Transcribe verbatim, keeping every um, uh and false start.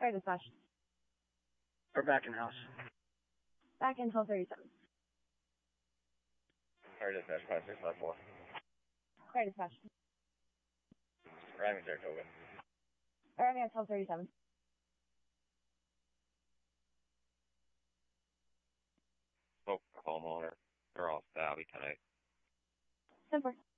Fire dispatch. We're back in house. Back in twelve thirty-seven. Fire dispatch, five six five four. Fire dispatch. Arriving Saratoga. Arriving at twelve thirty-seven. Spoke for homeowner. They're all stabby tonight. ten four.